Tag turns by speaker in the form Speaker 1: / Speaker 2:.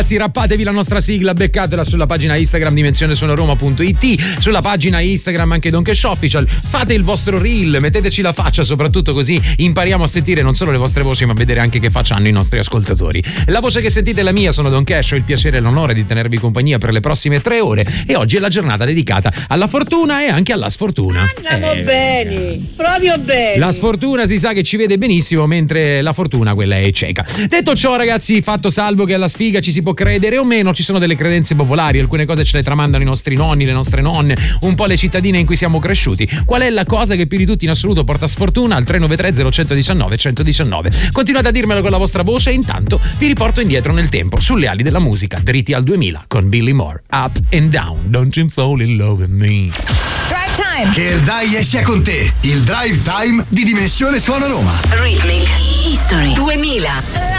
Speaker 1: Rappatevi la nostra sigla, beccatela sulla pagina Instagram dimensionesuonoroma.it, sulla pagina Instagram anche Don Cash Official. Fate il vostro reel, metteteci la faccia, soprattutto così impariamo a sentire non solo le vostre voci ma a vedere anche che faccia hanno i nostri ascoltatori. La voce che sentite è la mia, sono Don Cash, ho il piacere e l'onore di tenervi compagnia per le prossime 3 ore e oggi è la giornata dedicata alla fortuna e anche alla sfortuna.
Speaker 2: Andiamo bene, proprio bene.
Speaker 1: La sfortuna si sa che ci vede benissimo, mentre la fortuna quella è cieca. Detto ciò, ragazzi, fatto salvo che alla sfiga ci si può credere o meno, ci sono delle credenze popolari, alcune cose ce le tramandano i nostri nonni, le nostre nonne, un po' le cittadine in cui siamo cresciuti. Qual è la cosa che più di tutti in assoluto porta sfortuna? Al 393 0119 119. Continuate a dirmelo con la vostra voce e intanto vi riporto indietro nel tempo, sulle ali della musica, dritti al 2000 con Billy Moore. Up and down, don't you fall in love with me.
Speaker 3: Drive Time.
Speaker 4: Che il dai sia con te, il Drive Time di Dimensione Suono Roma.
Speaker 3: Rhythmic History 2000.